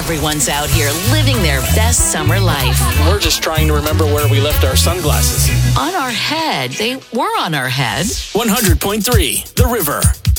Everyone's out here living their best summer life. We're just trying to remember where we left our sunglasses. On our head. They were on our head. 100.3 The River.